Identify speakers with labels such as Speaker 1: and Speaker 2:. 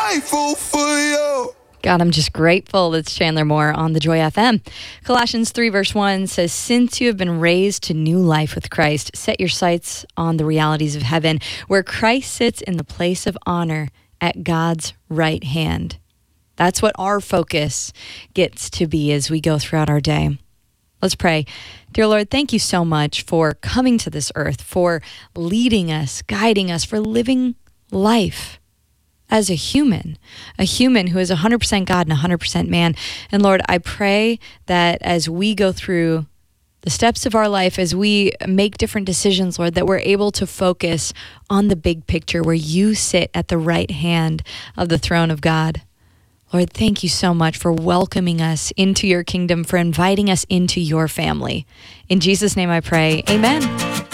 Speaker 1: grateful for you.
Speaker 2: God, I'm just grateful. That's Chandler Moore on the Joy FM. Colossians 3 verse 1 says, since you have been raised to new life with Christ, set your sights on the realities of heaven, where Christ sits in the place of honor at God's right hand. That's what our focus gets to be as we go throughout our day. Let's pray. Dear Lord, thank you so much for coming to this earth, for leading us, guiding us, for living life as a human who is 100% God and 100% man. And Lord, I pray that as we go through the steps of our life, as we make different decisions, Lord, that we're able to focus on the big picture where you sit at the right hand of the throne of God. Lord, thank you so much for welcoming us into your kingdom, for inviting us into your family. In Jesus' name I pray, amen.